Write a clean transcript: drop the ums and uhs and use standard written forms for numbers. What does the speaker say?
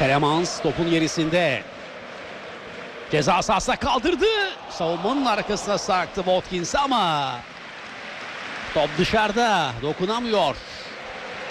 Telemans topun gerisinde. Ceza sahasına kaldırdı. Savunmanın arkasına sarktı Watkins ama top dışarıda, dokunamıyor.